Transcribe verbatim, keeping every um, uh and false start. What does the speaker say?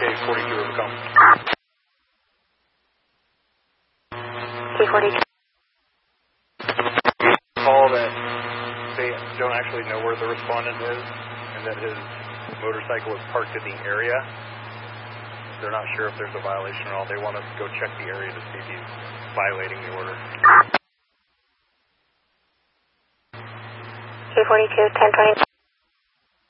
K forty-two overcome. K forty-two. Call that they don't actually know where the respondent is and that his motorcycle is parked in the area. They're not sure if there's a violation at all. They want us to go check the area to see if he's violating the order. K forty-two, ten twenty.